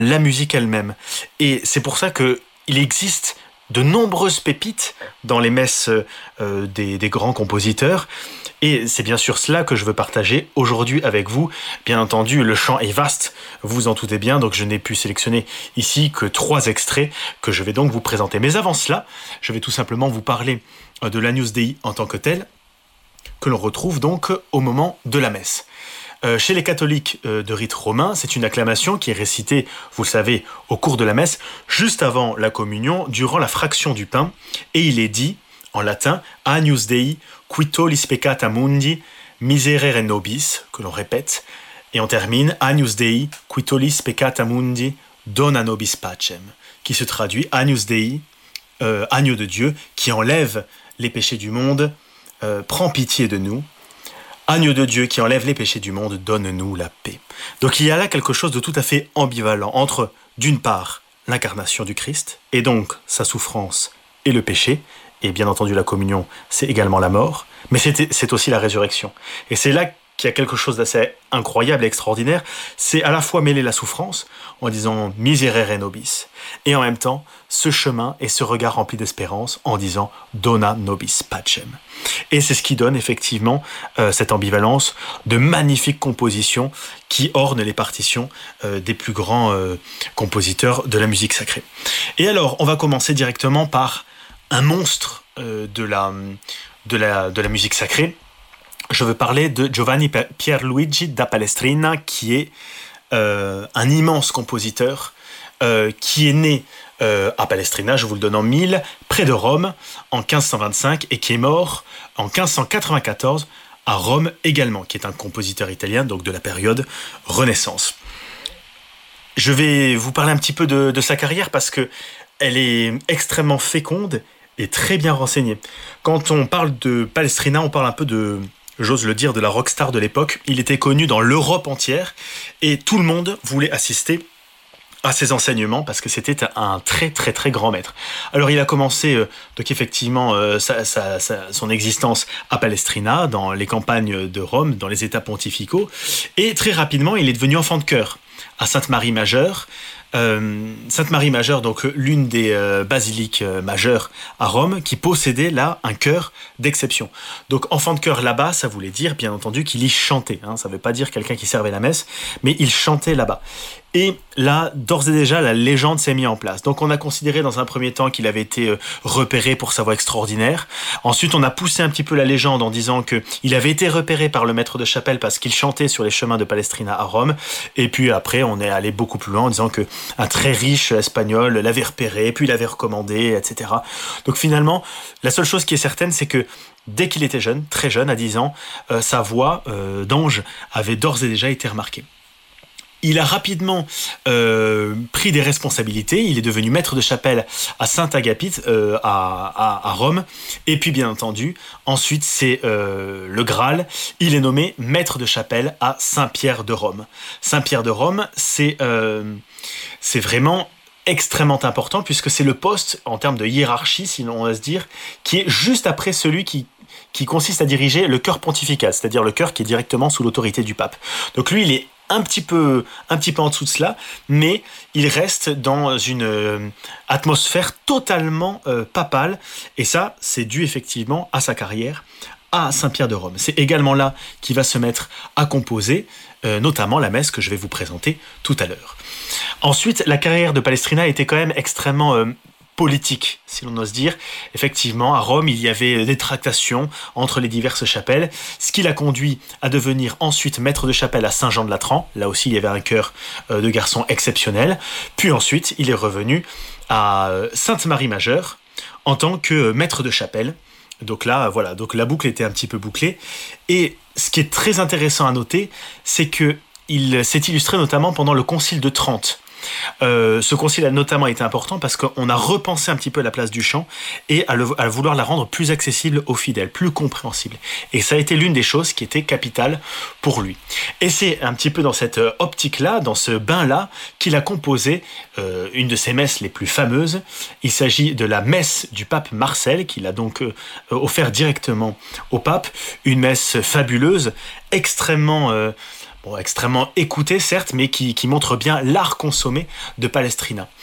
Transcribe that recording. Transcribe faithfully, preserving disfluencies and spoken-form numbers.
la musique elle-même. Et c'est pour ça qu'il existe de nombreuses pépites dans les messes euh, des, des grands compositeurs. Et c'est bien sûr cela que je veux partager aujourd'hui avec vous. Bien entendu, le champ est vaste, vous en doutez bien, donc je n'ai pu sélectionner ici que trois extraits que je vais donc vous présenter. Mais avant cela, je vais tout simplement vous parler de l'Agnus Dei en tant que tel, que l'on retrouve donc au moment de la messe. Euh, chez les catholiques euh, de rite romain, c'est une acclamation qui est récitée, vous le savez, au cours de la messe, juste avant la communion, durant la fraction du pain, et il est dit, en latin, Agnus Dei, qui tollis peccata mundi, miserere nobis, que l'on répète, et on termine, Agnus Dei, qui tollis peccata mundi, dona nobis pacem, qui se traduit, Agnus Dei, euh, agneau de Dieu, qui enlève les péchés du monde, euh, prend pitié de nous, Agneau de Dieu qui enlève les péchés du monde, donne-nous la paix. Donc il y a là quelque chose de tout à fait ambivalent entre, d'une part, l'incarnation du Christ, et donc sa souffrance et le péché, et bien entendu la communion, c'est également la mort, mais c'est, c'est aussi la résurrection. Et c'est là qu'il y a quelque chose d'assez incroyable et extraordinaire, c'est à la fois mêler la souffrance, en disant « miserere nobis », et en même temps, ce chemin et ce regard rempli d'espérance, en disant « dona nobis pacem ». Et c'est ce qui donne effectivement euh, cette ambivalence de magnifiques compositions qui ornent les partitions euh, des plus grands euh, compositeurs de la musique sacrée. Et alors, on va commencer directement par un monstre euh, de, la, de, la, de la musique sacrée. Je veux parler de Giovanni Pierluigi da Palestrina, qui est euh, un immense compositeur euh, qui est né euh, à Palestrina, je vous le donne en mille, près de Rome, en quinze cent vingt-cinq, et qui est mort en quinze cent quatre-vingt-quatorze à Rome également, qui est un compositeur italien, donc de la période Renaissance. Je vais vous parler un petit peu de, de sa carrière parce que elle est extrêmement féconde et très bien renseignée. Quand on parle de Palestrina, on parle un peu de, j'ose le dire, de la rockstar de l'époque. Il était connu dans l'Europe entière et tout le monde voulait assister à ses enseignements parce que c'était un très très très grand maître. Alors il a commencé euh, donc effectivement euh, sa, sa, sa, son existence à Palestrina, dans les campagnes de Rome, dans les états pontificaux, et très rapidement il est devenu enfant de chœur à Sainte-Marie-Majeure. Euh, Sainte-Marie-Majeure, donc l'une des euh, basiliques euh, majeures à Rome, qui possédait là un chœur d'exception. Donc enfant de chœur là-bas, ça voulait dire bien entendu qu'il y chantait. Hein, ça ne veut pas dire quelqu'un qui servait la messe, mais il chantait là-bas. Et là, d'ores et déjà, la légende s'est mise en place. Donc on a considéré dans un premier temps qu'il avait été euh, repéré pour sa voix extraordinaire. Ensuite, on a poussé un petit peu la légende en disant qu'il avait été repéré par le maître de chapelle parce qu'il chantait sur les chemins de Palestrina à Rome. Et puis après, on est allé beaucoup plus loin en disant que un très riche espagnol l'avait repéré, puis l'avait recommandé, et cetera. Donc finalement, la seule chose qui est certaine, c'est que dès qu'il était jeune, très jeune, à dix ans, euh, sa voix euh, d'ange avait d'ores et déjà été remarquée. Il a rapidement euh, pris des responsabilités. Il est devenu maître de chapelle à Saint-Agapit, euh, à, à, à Rome. Et puis, bien entendu, ensuite, c'est euh, le Graal. Il est nommé maître de chapelle à Saint-Pierre de Rome. Saint-Pierre de Rome, c'est, euh, c'est vraiment extrêmement important puisque c'est le poste, en termes de hiérarchie, sinon on va se dire, qui est juste après celui qui qui consiste à diriger le chœur pontifical, c'est-à-dire le chœur qui est directement sous l'autorité du pape. Donc lui, il est un petit peu, un petit peu en dessous de cela, mais il reste dans une euh, atmosphère totalement euh, papale, et ça, c'est dû effectivement à sa carrière à Saint-Pierre de Rome. C'est également là qu'il va se mettre à composer, euh, notamment la messe que je vais vous présenter tout à l'heure. Ensuite, la carrière de Palestrina était quand même extrêmement euh, politique, si l'on ose dire. Effectivement, à Rome, il y avait des tractations entre les diverses chapelles, ce qui l'a conduit à devenir ensuite maître de chapelle à Saint-Jean-de-Latran. Là aussi, il y avait un chœur de garçon exceptionnel. Puis ensuite, il est revenu à Sainte-Marie-Majeure en tant que maître de chapelle. Donc là, voilà, donc la boucle était un petit peu bouclée. Et ce qui est très intéressant à noter, c'est qu'il s'est illustré notamment pendant le Concile de Trente. Euh, ce concile a notamment été important parce qu'on a repensé un petit peu la place du chant et à, le, à vouloir la rendre plus accessible aux fidèles, plus compréhensible. Et ça a été l'une des choses qui était capitale pour lui. Et c'est un petit peu dans cette optique-là, dans ce bain-là, qu'il a composé euh, une de ses messes les plus fameuses. Il s'agit de la messe du pape Marcel, qu'il a donc euh, offert directement au pape, une messe fabuleuse, extrêmement... Euh, bon, extrêmement écouté certes, mais qui, qui montre bien l'art consommé de Palestrina.